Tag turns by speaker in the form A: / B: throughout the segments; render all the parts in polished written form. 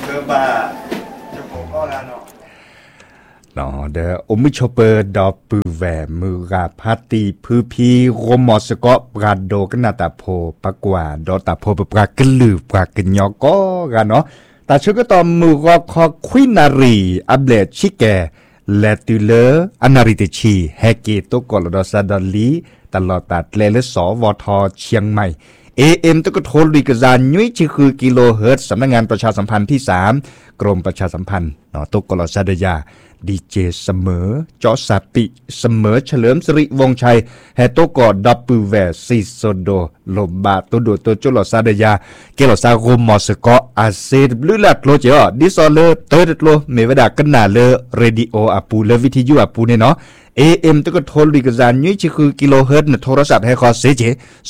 A: ba cho cô có ra nó
B: nó đỡ ôm chụp bờ đỏ bự vẻ mưa gà party phư phi gom mỏ sọc gà đồ cái nà tà phô bạc quả đỏ tà phô bạc cái lử bạc cái nhỏ có gà nó ta chưa có tòm mưa gà kho queen nari able chique lệ từ lỡ anari tê chi heki tốt còn là đỏ sa đỏ lýตลอดตัดเลสวทเชียงใหม่ AM ต้องก็โทรดีกระจายยุ้ยชื่อคือกิโลเฮิรตซ์สำนักงานประชาสัมพันธ์ที่3กรมประชาสัมพันธ์เนาะตุกกลซาดยาดีเจเสมอจอสาปิเสมอเฉลิมสิริวงชัยแฮโตกอดับปือแวซิโซโดโลบาตัวโดตัวจุลซาดยาเกลซาโกมอสกออาเซดบลูลัดโลเจอดิซอเลเตอร์โลเมวดากันนาเลเรดิโออาปูเลวิทยุอาปูเนี่ยเนาะAM ต้องก็โทรดีกระจายยุ้ยชื่อคือกิโลเฮิรตซ์โทรศัพท์ให้คอเซเจ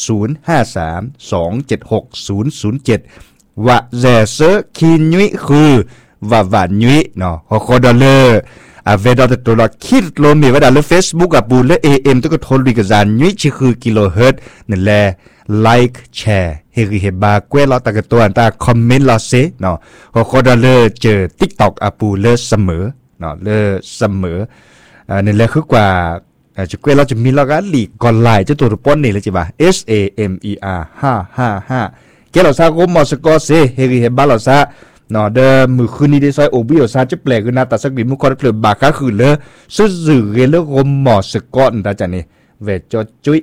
B: 053-276-007ว่าแจเซอร์คียุ้ยคือว่าหวานยุ้ยเนาะฮอคอดอลเลอร์เวดาตัวละคิดโลมีเวดาเลเฟซบุ๊กกับบูเลAM ต้องก็โทรดีกระจายยุ้ยชื่อคือกิโลเฮิรตซ์นั่นแหละไลค์แชร์เฮริเฮบาเกวลอตะกตัวอันตาคอมเมนต์ลอเซเนาะฮอคอดอลเลอร์เจอ TikTok อะปูเลเสมอเนาะเลเสมอนี่แหละคือกว่าจะเกวเราจะมีแล้วก็ลีกออนไลน์จะตัวรูปป้อนนี่เลยจิบ่า SAMER 555เกเราซาโกมอสกอเซเฮริเฮบาเราซาเนาะเดมือคืนนี้ได้ซอยโอบิโอซาจะแปลกคือหน้าตาสักดิมุคอร์เปลือกบาก้าคือเลอซื่อๆเกลโกมอสกอนตาจันนี่เวจจุ้ย